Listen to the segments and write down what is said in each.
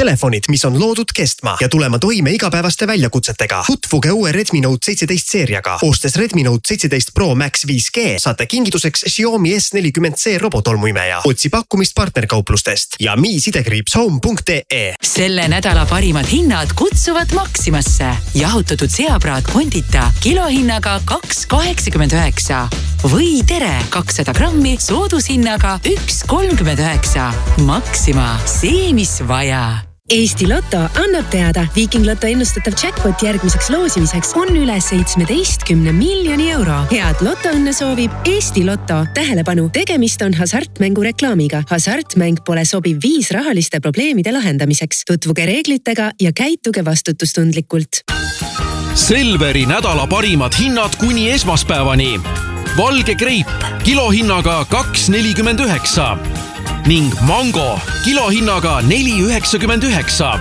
telefonid, mis on loodud kestma ja tulema toime igapäevaste väljakutsetega. Tutvuge uue Redmi Note 17 seeriaga. Ostes Redmi Note 17 Pro Max 5G saate kingituseks Xiaomi S40C robotolmuimeja. Otsi pakkumist partnerkauplustest ja mi-home.ee. Selle nädala parimad hinnad kutsuvad Maximasse. Jahutatud seapraad Condita kilohinnaga 2,89 või tere 200 grammi soodushinnaga 1,39. Maxima, see mis vaja. Eesti Lotto annab teada, Viking Lotto ennustatav jackpot järgmiseks loosimiseks on üle 17 miljoni euro. Head lotoõnne soovib Eesti Lotto. Tähelepanu, tegemist on hasartmängu reklaamiga. Hasartmäng pole sobiv viis rahaliste probleemide lahendamiseks. Tutvuge reeglitega ja käituge vastutustundlikult. Selveri nädala parimad hinnad kuni esmaspäevani. Valge kreip kilohinnaga 2,49 ning mango kilohinnaga 4,99.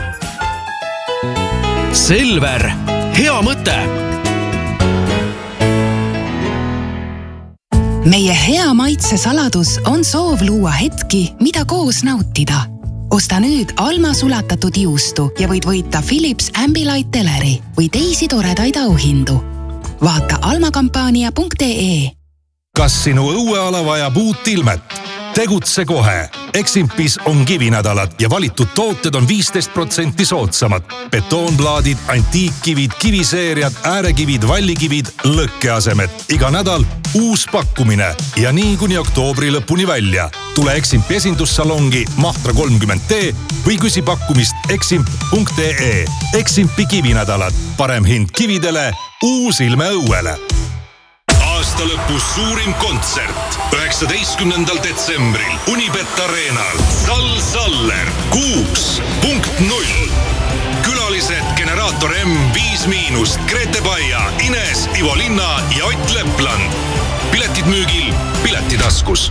Selver, hea mõte! Meie hea maitse saladus on soov luua hetki, mida koos nautida. Osta nüüd Alma sulatatud juustu ja võid võita Philips Ambilight teleri või teisi toredaid auhindu. Vaata almakampaania.ee. Kas sinu õueala vajab uut ilmet? Tegutse kohe. Eximpis on kivinädalad ja valitud tooted on 15% soodsamad. Betoonplaadid, antiikkivid, kiviseeriad, äärekivid, vallikivid, lõkkeasemed. Iga nädal uus pakkumine ja nii kuni oktoobri lõpuni välja. Tule Eximpi esindussalongi Mahtra 30T või küsi pakkumist eximp.ee. Eximpi kivinädalad. Parem hind kividele, uus ilme õuele. Aasta lõpus suurim kontsert 19. detsembril Unibet Arenal. Saller 6.0. Külalised Generaator M, 5-, Grete Baia, Ines, Ivo Linna ja Ott Lepland. Piletid müügil Piletitaskus.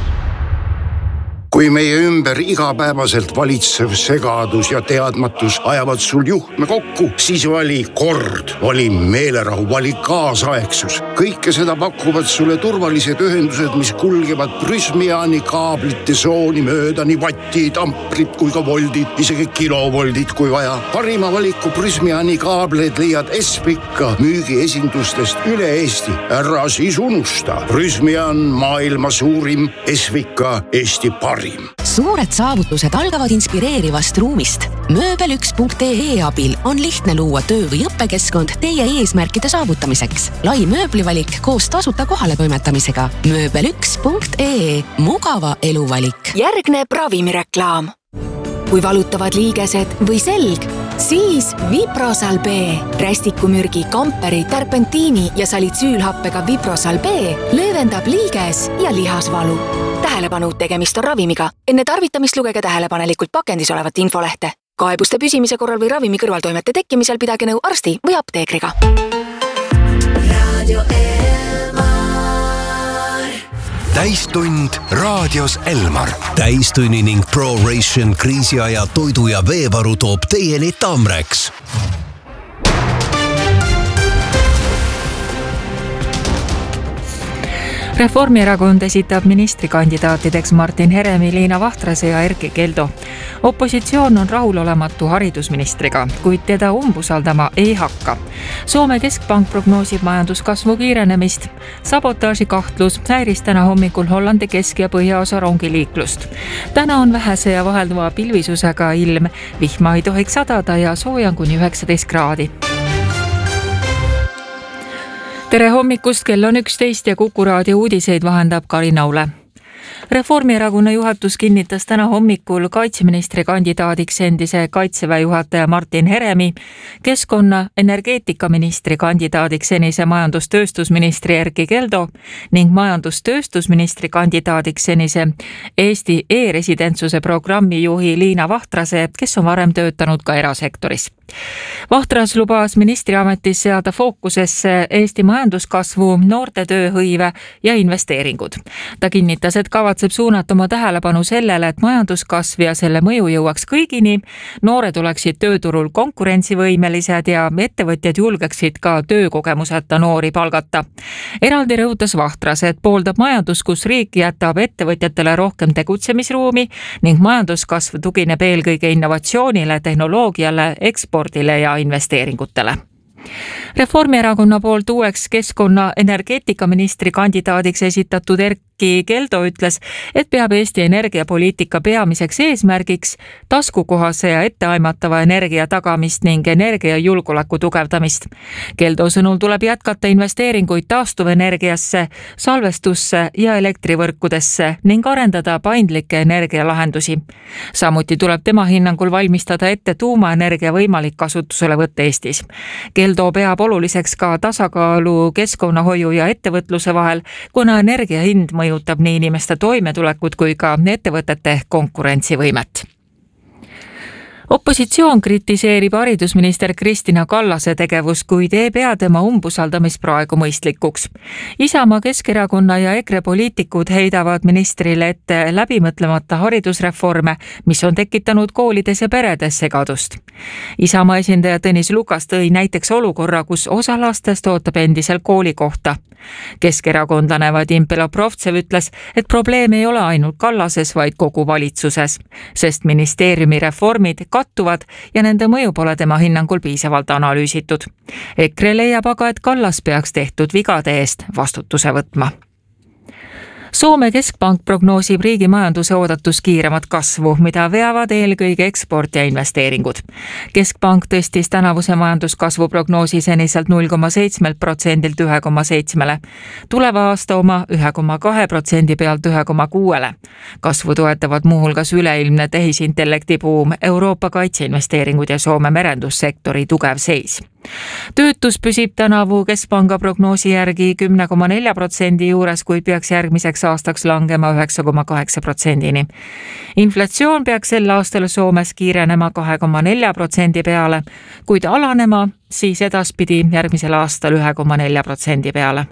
Kui meie ümber igapäevaselt valitsev segadus ja teadmatus ajavad sul juhtme kokku, siis vali kord, vali meelerahu, vali kaasaegsus. Kõike seda pakuvad sulle turvalised ühendused, mis kulgevad Prysmiani kaablite sooni mööda nii vattid, amprid kui ka voldid, isegi kilovoldid kui vaja. Parima valiku Prysmiani kaableid leiad Espika müügiesindustest üle Eesti. Ära siis unusta. Prysmian maailma suurim, Espika Eesti parim. Suured saavutused algavad inspireerivast ruumist. Mööbel1.ee abil on lihtne luua töö- või õppekeskkond teie eesmärkide saavutamiseks. Lai mööblivalik koos tasuta kohaletoimetamisega. Mööbel1.ee. Mugava eluvalik. Järgneb ravimireklaam. Kui valutavad liigesed või selg, siis Viprosal B. Rästikumürgi, kamperi, terpentiini ja salitsüülhappega Viprosal B löövendab liiges ja lihasvalu. Tähelepanu, tegemist on ravimiga. Enne tarvitamist lugege tähelepanelikult pakendis olevat infolehte. Kaebuste püsimise korral või ravimi kõrvaltoimete tekkimisel pidage nõu arsti või apteekriga. Täistund raadios Elmar. Täistunni ning ProRation kriisiaja toidu- ja veevaru toob teieni Tamrex. Reformierakond esitab ministrikandidaatideks Martin Heremi, Liina Vahtrase ja Erkki Keldo. Opositsioon on rahulolematu haridusministriga, kuid teda umbusaldama ei hakka. Soome keskpank prognoosib majanduskasvu kiirenemist. Sabotaaži kahtlus häiris täna hommikul Hollandi kesk- ja põhjaosa rongiliiklust. Täna on vähese ja vahelduva pilvisusega ilm. Vihma ei tohiks sadada ja sooja kuni 19 kraadi. Tere hommikust, kell on 11 ja Kuku raadio uudiseid vahendab Karin Aule. Reformierakonna juhatus kinnitas täna hommikul kaitseministri kandidaadiks endise kaitseväe juhataja Martin Heremi, keskkonna energeetikaministri kandidaadiks senise majandustööstusministri Erkki Keldo ning majandustööstusministri kandidaadiks senise Eesti e-residentsuse programmi juhi Liina Vahtrase, kes on varem töötanud ka erasektoris. Vahtras lubas ministriametis seada fookusesse Eesti majanduskasvu, noorte tööhõive ja investeeringud. Ta kinnitas, et kavatseb kavatseb suunata oma tähelepanu sellele, et majanduskasv ja selle mõju jõuaks kõigini, noored oleksid tööturul konkurentsivõimelised ja ettevõtjad julgeksid ka töökogemuseta noori palgata. Eraldi rõhutas Vahtras, et pooldab majandus, kus riik jätab ettevõtjatele rohkem tegutsemisruumi ning majanduskasv tugineb eelkõige innovatsioonile, tehnoloogiale, ekspordile ja investeeringutele. Reformierakonna poolt uueks keskkonna energeetikaministri kandidaadiks esitatud Erkki Keldo ütles, et peab Eesti energiapoliitika peamiseks eesmärgiks taskukohase ja etteaimatava energia tagamist ning energiajulgeoleku tugevdamist. Keldo sõnul tuleb jätkata investeeringuid taastuvenergiasse, salvestusse ja elektrivõrkudesse ning arendada paindlikke energialahendusi. Samuti tuleb tema hinnangul valmistada ette tuumaenergia võimalik kasutusele võtta Eestis. Keldo peab oluliseks ka tasakaalu keskkonnahoiu ja ettevõtluse vahel, kuna energia hind mõjutab nii inimeste toimetulekut kui ka ettevõtete konkurentsivõimet. Opositsioon kritiseerib haridusminister Kristina Kallase tegevust, kuid ei pea tema umbusaldamist praegu mõistlikuks. Isamaa, Keskerakonna ja EKRE poliitikud heidavad ministrile ette läbimõtlemata haridusreforme, mis on tekitanud koolides ja peredes segadust. Isamaa esindaja Tõnis Lukas tõi näiteks olukorra, kus osa lastest ootab endisel koolikohta. Keskerakondlane Vadim Beloprovtsev ütles, et probleem ei ole ainult Kallases, vaid kogu valitsuses, sest ministeeriumi reformid kattuvad ja nende mõju pole tema hinnangul piisavalt analüüsitud. EKRE leiab aga, et Kallas peaks tehtud vigade eest vastutuse võtma. Soome keskpank prognoosib riigi majanduse oodatus kiiremat kasvu, mida veavad eelkõige eksport ja investeeringud. Keskpank tõstis tänavuse majanduskasvu prognoosi seniselt 0,7%-lt 1,7%. Tuleva aasta oma 1,2% pealt 1,6%. Kasvu toetavad muuhulgas üleilmne tehisintellekti buum, Euroopa kaitseinvesteeringud ja Soome merendussektori tugev seis. Töötus püsib tänavu keskpanga prognoosi järgi 10,4% juures, kuid peaks järgmiseks aastaks langema 9,8%-ni. Inflatsioon peaks sel aastal Soomes kiirenema 2,4% peale, kuid alanema siis edaspidi järgmisel aastal 1,4% peale.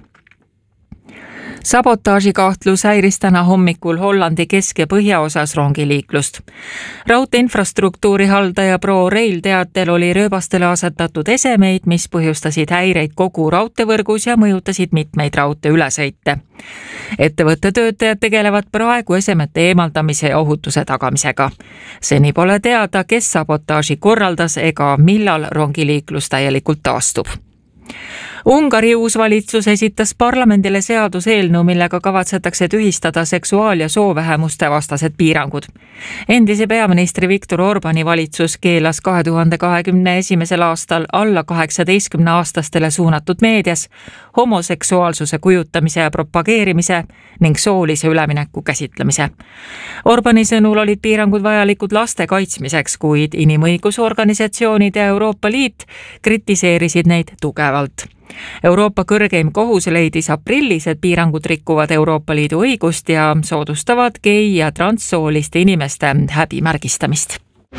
Sabotaažikahtlus häiris täna hommikul Hollandi kesk- ja põhjaosas rongiliiklust. Raudteinfrastruktuuri haldaja ProRail teatel oli rööbastele asetatud esemeid, mis põhjustasid häireid kogu raudteevõrgus ja mõjutasid mitmeid raudteeülesõite. Ettevõtte töötajad tegelevad praegu esemete eemaldamise ja ohutuse tagamisega. Seni pole teada, kes sabotaaži korraldas ega millal rongiliiklus täielikult taastub. Ungari uus valitsus esitas parlamendile seaduseelnõu, millega kavatsetakse tühistada seksuaal- ja soovähemuste vastased piirangud. Endise peaministri Viktor Orbani valitsus keelas 2021. aastal alla 18-aastastele suunatud meedias homoseksuaalsuse kujutamise ja propageerimise ning soolise ülemineku käsitlemise. Orbani sõnul olid piirangud vajalikud laste kaitsmiseks, kuid inimõigusorganisatsioonid ja Euroopa Liit kritiseerisid neid tugevalt. Euroopa kõrgeim kohus leidis aprillis, et piirangud rikuvad Euroopa Liidu õigust ja soodustavad gei- ja transsooliste inimeste häbimärgistamist.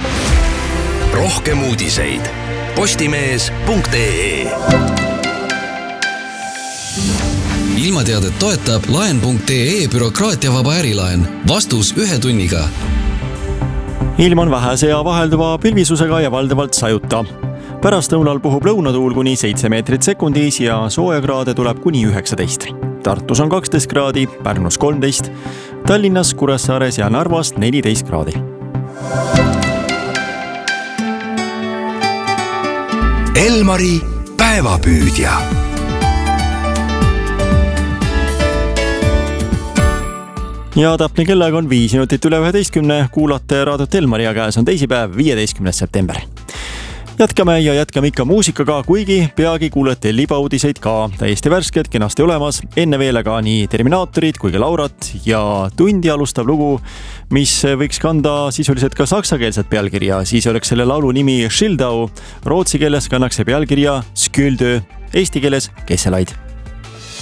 Rohkem uudiseid postimees.ee. Ilmateadet toetab laen.ee bürokraatiavaba ärilaen. Vastus 1 tunniga. Ilm on vähese ja vahelduva pilvisusega ja valdavalt sajuta. Pärastlõunal puhub lõunatuul kuni 7 meetrit sekundis ja soojakraade tuleb kuni 19. Tartus on 12 kraadi, Pärnus 13, Tallinnas, Kuressaares ja Narvas 14 kraadi. Elmari päevapüüdja. Ja täpne kellega on 5 minutit üle 11, kuulate raadiot Elmari ja käes on teisipäev, 15. september. Jätkame ikka muusikaga, kuigi peagi kuulete libauudiseid ka täiesti värsked, kenasti olemas. Enne veel aga nii Terminaatorid kui ka Laurat ja tundi alustav lugu, mis võiks kanda sisuliselt ka saksakeelset pealkirja. Siis oleks selle laulu nimi Schildau, rootsi keeles kannaks see pealkirja Skyldö, eesti keeles Kesselaid.